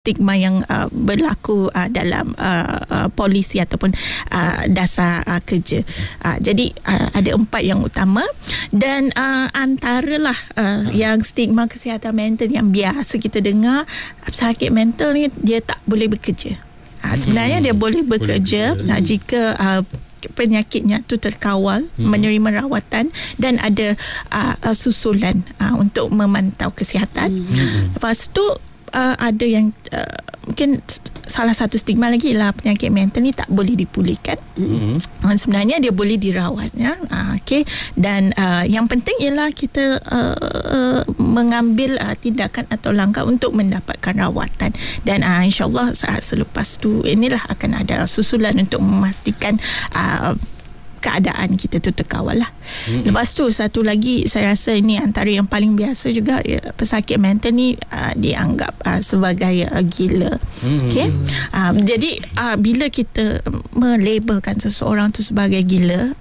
stigma yang berlaku dalam polisi ataupun dasar kerja. Jadi ada 4 yang utama, dan antaralah yang stigma kesihatan mental yang biasa kita dengar, pesakit mental ni dia tak boleh bekerja. Sebenarnya dia boleh bekerja jika penyakitnya tu terkawal, menerima rawatan dan ada susulan untuk memantau kesihatan. Lepas tu ada yang mungkin salah satu stigma lagi ialah penyakit mental ni tak boleh dipulihkan. Sebenarnya dia boleh dirawat, ya. Okey, dan yang penting ialah kita mengambil tindakan atau langkah untuk mendapatkan rawatan, dan insya-Allah saat selepas tu inilah akan ada susulan untuk memastikan keadaan kita tu terkawal lah. Lepas tu satu lagi, saya rasa ini antara yang paling biasa juga, pesakit mental ni dianggap sebagai gila. Okay? Jadi bila kita melabelkan seseorang tu sebagai gila,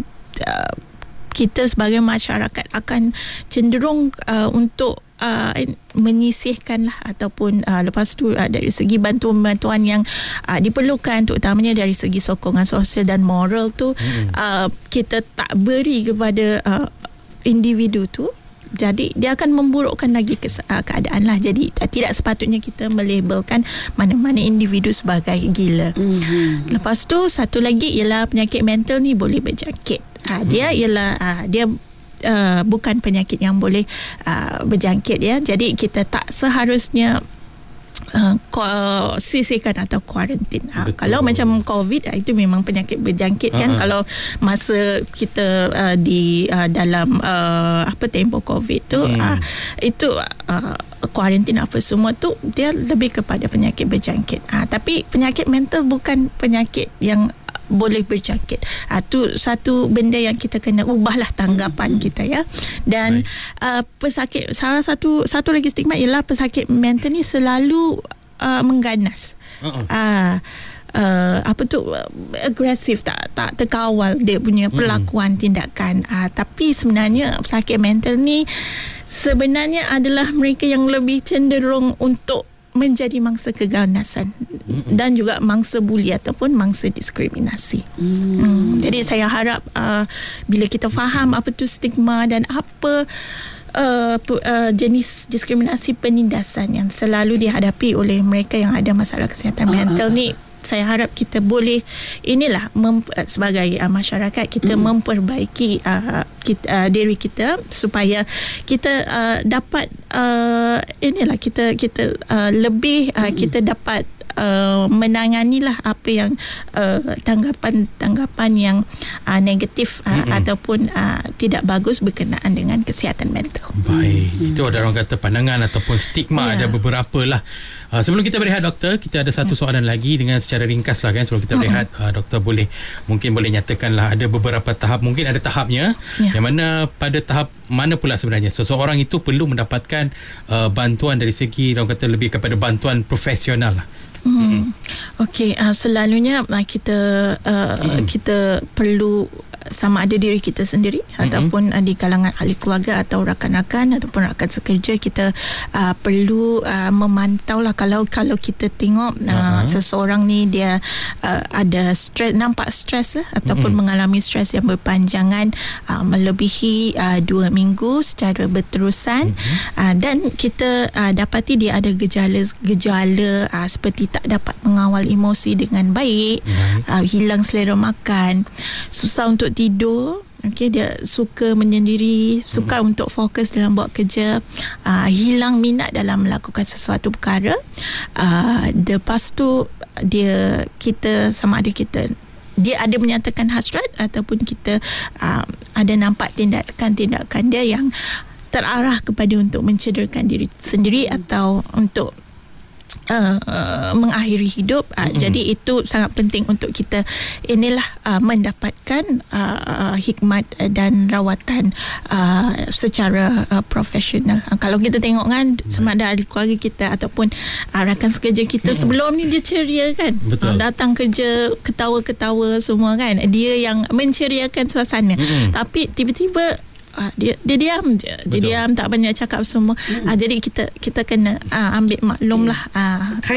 kita sebagai masyarakat akan cenderung untuk menyisihkanlah, ataupun lepas tu dari segi bantuan-bantuan yang diperlukan, terutamanya dari segi sokongan sosial dan moral tu, kita tak beri kepada individu tu. Jadi dia akan memburukkan lagi keadaan lah. Jadi tidak sepatutnya kita melabelkan mana-mana individu sebagai gila. Lepas tu satu lagi ialah penyakit mental ni boleh berjangkit. Dia ialah dia bukan penyakit yang boleh berjangkit, ya. Jadi kita tak seharusnya sisihkan atau kuarantin. Kalau macam COVID, itu memang penyakit berjangkit kan. Kalau masa kita di dalam tempoh COVID tu, itu kuarantin apa semua tu dia lebih kepada penyakit berjangkit. Tapi penyakit mental bukan penyakit yang boleh berjangkit. Tu satu benda yang kita kena ubahlah tanggapan kita, ya. Dan pesakit, salah satu lagi stigma ialah pesakit mental ni selalu mengganas. Agresif, tak terkawal dia punya perlakuan tindakan. Tapi sebenarnya pesakit mental ni sebenarnya adalah mereka yang lebih cenderung untuk menjadi mangsa keganasan dan juga mangsa buli ataupun mangsa diskriminasi. Jadi saya harap bila kita faham apa tu stigma dan apa jenis diskriminasi penindasan yang selalu dihadapi oleh mereka yang ada masalah kesihatan mental ni, saya harap kita boleh sebagai masyarakat kita memperbaiki diri kita supaya kita dapat kita lebih kita dapat menanganilah apa yang tanggapan yang negatif ataupun tidak bagus berkenaan dengan kesihatan mental. Baik, itu ada orang kata pandangan ataupun stigma, ada beberapa lah. Sebelum kita berehat, doktor, kita ada satu soalan lagi dengan secara ringkas lah kan. Sebelum kita berehat, doktor mungkin boleh nyatakanlah ada beberapa tahap, mungkin ada tahapnya, yang mana pada tahap mana pula sebenarnya seseorang itu perlu mendapatkan bantuan dari segi orang kata lebih kepada bantuan profesional lah. Okey, selalunya kita perlu sama ada diri kita sendiri ataupun di kalangan ahli keluarga atau rakan-rakan ataupun rakan sekerja, kita perlu memantau lah kalau kita tengok seseorang ni dia ada stres, nampak stres ataupun mengalami stres yang berpanjangan melebihi 2 minggu secara berterusan, dan kita dapati dia ada gejala seperti tak dapat mengawal emosi dengan baik, hilang selera makan, susah untuk tidur, dia suka menyendiri, suka untuk fokus dalam buat kerja, hilang minat dalam melakukan sesuatu perkara. Lepas tu dia ada menyatakan hasrat ataupun kita ada nampak tindakan-tindakan dia yang terarah kepada untuk mencederakan diri sendiri atau untuk mengakhiri hidup. Jadi itu sangat penting untuk kita mendapatkan hikmat dan rawatan secara profesional. Kalau kita tengok kan, sama ada ahli keluarga kita ataupun rakan sekerja kita sebelum ni dia ceria kan. Datang kerja ketawa-ketawa semua kan, dia yang menceriakan suasana. Tapi tiba-tiba dia diam je. Dia diam, tak banyak cakap semua. Jadi kita kena ambil maklum lah.